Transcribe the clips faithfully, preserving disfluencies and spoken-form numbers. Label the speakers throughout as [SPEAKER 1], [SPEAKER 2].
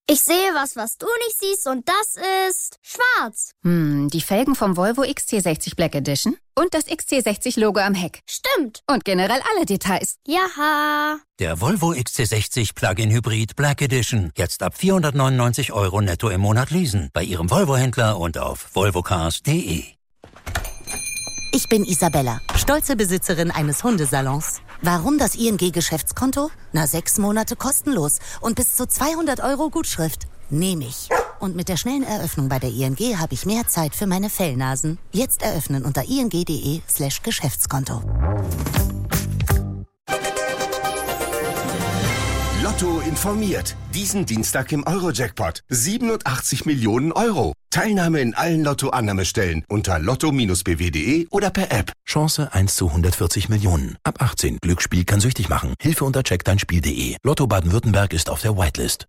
[SPEAKER 1] Ich sehe was, was du nicht siehst, und das ist schwarz.
[SPEAKER 2] Hm, die Felgen vom Volvo X C sechzig Black Edition und das X C sechzig Logo am Heck.
[SPEAKER 1] Stimmt.
[SPEAKER 2] Und generell alle Details.
[SPEAKER 1] Jaha.
[SPEAKER 3] Der Volvo X C sechzig Plug-in Hybrid Black Edition. Jetzt ab vierhundertneunundneunzig Euro netto im Monat leasen. Bei Ihrem Volvo-Händler und auf volvocars punkt de.
[SPEAKER 4] Ich bin Isabella, stolze Besitzerin eines Hundesalons. Warum das I N G-Geschäftskonto? Na, sechs Monate kostenlos und bis zu zweihundert Euro Gutschrift. Nehme ich. Und mit der schnellen Eröffnung bei der I N G habe ich mehr Zeit für meine Fellnasen. Jetzt eröffnen unter ing.de slash Geschäftskonto.
[SPEAKER 5] Lotto informiert. Diesen Dienstag im Euro-Jackpot. siebenundachtzig Millionen Euro. Teilnahme in allen Lotto-Annahmestellen unter lotto Bindestrich b w punkt de oder per App.
[SPEAKER 6] Chance eins zu hundertvierzig Millionen. Ab achtzehn. Glücksspiel kann süchtig machen. Hilfe unter check dein Spiel punkt de. Lotto Baden-Württemberg ist auf der Whitelist.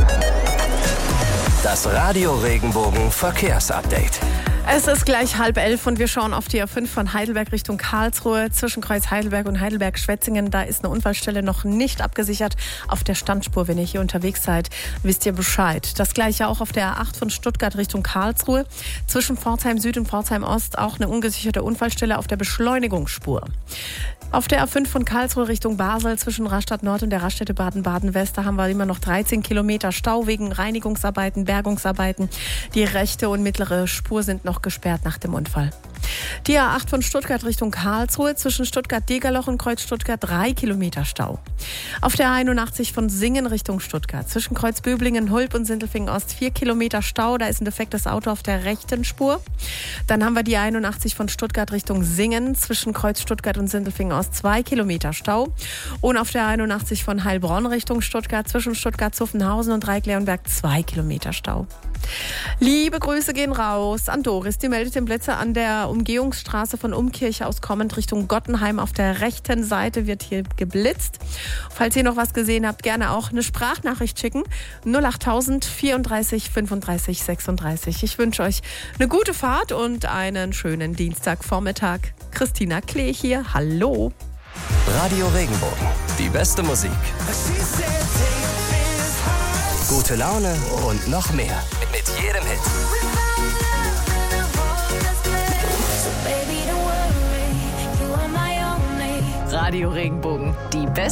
[SPEAKER 7] Das Radio Regenbogen Verkehrsupdate.
[SPEAKER 8] Es ist gleich halb elf und wir schauen auf die A fünf von Heidelberg Richtung Karlsruhe. Zwischen Kreuz Heidelberg und Heidelberg-Schwetzingen, da ist eine Unfallstelle noch nicht abgesichert. Auf der Standspur, wenn ihr hier unterwegs seid, wisst ihr Bescheid. Das gleiche auch auf der A acht von Stuttgart Richtung Karlsruhe. Zwischen Pforzheim Süd und Pforzheim Ost auch eine ungesicherte Unfallstelle auf der Beschleunigungsspur. Auf der A fünf von Karlsruhe Richtung Basel zwischen Rastatt Nord und der Raststätte Baden-Baden-West, da haben wir immer noch dreizehn Kilometer Stau wegen Reinigungsarbeiten, Bergungsarbeiten. Die rechte und mittlere Spur sind noch gesperrt nach dem Unfall. Die A acht von Stuttgart Richtung Karlsruhe zwischen Stuttgart-Degerloch und Kreuz Stuttgart drei Kilometer Stau. Auf der A einundachtzig von Singen Richtung Stuttgart zwischen Kreuz Böblingen, Hulb und Sindelfingen Ost vier Kilometer Stau. Da ist ein defektes Auto auf der rechten Spur. Dann haben wir die einundachtzig von Stuttgart Richtung Singen zwischen Kreuz Stuttgart und Sindelfingen Ost zwei Kilometer Stau. Und auf der einundachtzig von Heilbronn Richtung Stuttgart zwischen Stuttgart-Zuffenhausen und Dreikleonberg zwei Kilometer Stau. Liebe Grüße gehen raus an Doris. Die meldet den Blitzer an der Umgehungsstraße von Umkirche aus kommend Richtung Gottenheim. Auf der rechten Seite wird hier geblitzt. Falls ihr noch was gesehen habt, gerne auch eine Sprachnachricht schicken. null achttausend vierunddreißig fünfunddreißig sechsunddreißig. Ich wünsche euch eine gute Fahrt und einen schönen Dienstagvormittag. Christina Klee hier. Hallo.
[SPEAKER 7] Radio Regenbogen. Die beste Musik. Gute Laune und noch mehr. Mit jedem Hit.
[SPEAKER 8] Radio Regenbogen. Die beste